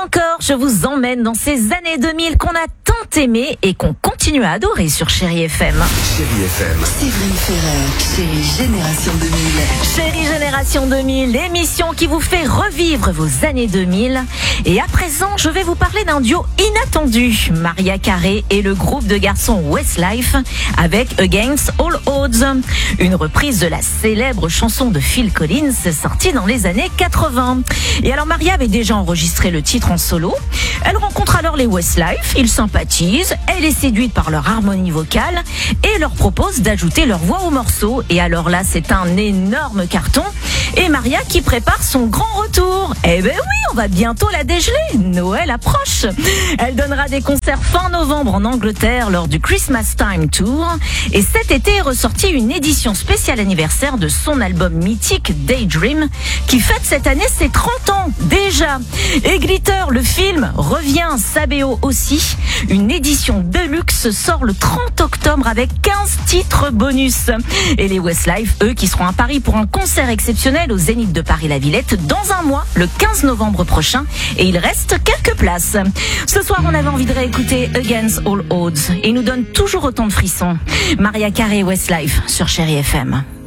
encore, je vous emmène dans ces années 2000 qu'on a tant aimé et qu'on continue à adorer sur Chérie FM. Chérie FM. Séverine Ferrer, Chérie Génération 2000. Chérie Génération 2000, l'émission qui vous fait revivre vos années 2000. Et à présent, je vais vous parler d'un duo inattendu. Mariah Carey et le groupe de garçons Westlife avec Against All Odds. Une reprise de la célèbre chanson de Phil Collins sortie dans les années 80. Et alors Mariah avait déjà enregistré le titre en solo. Elle rencontre alors les Westlife, ils sympathisent, elle est séduite par leur harmonie vocale et leur propose d'ajouter leur voix au morceau. Et alors là, c'est un énorme carton. Et Mariah qui prépare son grand retour. Eh ben oui, on va bientôt la dégeler. Noël approche. Elle donnera des concerts fin novembre en Angleterre lors du Christmas Time Tour. Et cet été est ressortie une édition spéciale anniversaire de son album mythique Daydream qui fête cette année ses 30 ans déjà. Et Glitter, le film, revient, Sabeo aussi. Une édition deluxe sort le 30 octobre avec 15 titres bonus. Et les Westlife, eux, qui seront à Paris pour un concert exceptionnel au Zénith de Paris-La Villette dans un mois, le 15 novembre prochain. Et il reste quelques places. Ce soir, on avait envie de réécouter Against All Odds et il nous donne toujours autant de frissons. Mariah Carey et Westlife sur Chérie FM.